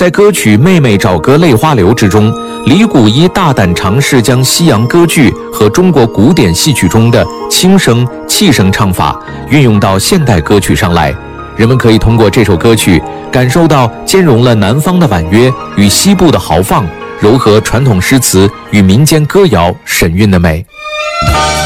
在歌曲《妹妹找哥泪花流》之中，李谷一大胆尝试将西洋歌剧和中国古典戏曲中的轻声、气声唱法运用到现代歌曲上来。人们可以通过这首歌曲感受到兼容了南方的婉约与西部的豪放，糅合传统诗词与民间歌谣神韵的美。